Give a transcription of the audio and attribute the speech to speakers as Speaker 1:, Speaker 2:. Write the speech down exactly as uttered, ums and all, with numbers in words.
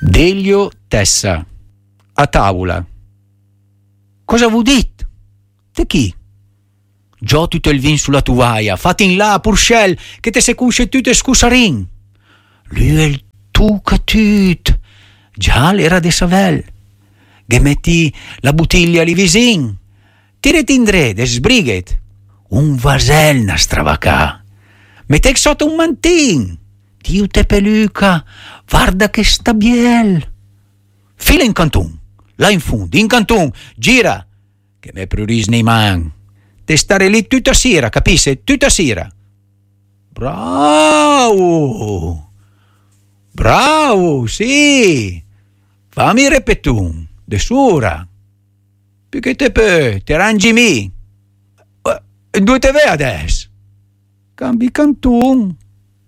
Speaker 1: Delio Tessa, a tavola. Cosa vu dit? Te chi? Giò tutto il vin sulla tuvaia, fatti in là, Purcell, che te se cusce tutte scusarin. Lui è il tu catut. Già l'era de Savel. Che metti la bottiglia lì visin. Tireti in dre, de sbrighet. Un vasel na stravacà. Mettec sotto un mantin. Dio te peluca, guarda che sta biel. Fila in cantun, là in fondo, in cantun, gira, che me pruris nei man. Te stare lì tutta sera, capisce? Tutta sera. Bravo, bravo, sì. Fammi repetun, de sura. Perché te pe, te arrangi mi. E dove te vai adesso? Cambi cantun.